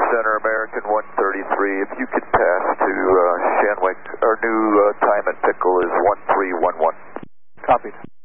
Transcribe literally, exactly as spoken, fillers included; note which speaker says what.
Speaker 1: Center, American one thirty-three. If you could pass to uh, Shanwick, our new uh, time at Pickle is one three one one.
Speaker 2: Copied.